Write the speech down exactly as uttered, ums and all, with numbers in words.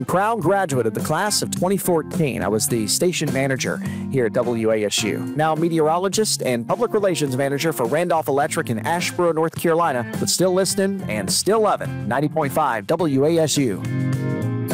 Proud graduate of the class of twenty fourteen. I was the station manager here at W A S U. Now meteorologist and public relations manager for Randolph Electric in Asheboro, North Carolina, but still listening and still loving ninety point five W A S U.